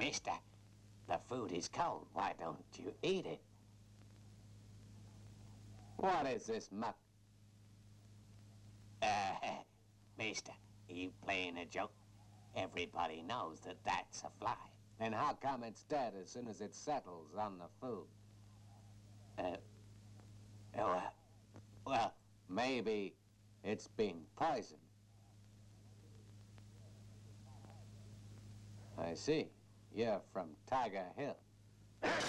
Mister, the food is cold. Why don't you eat it? What is this muck? Mister, you playing a joke? Everybody knows that that's a fly. Then how come it's dead as soon as it settles on the food? Well, maybe it's been poisoned. I see. You're from Tiger Hill.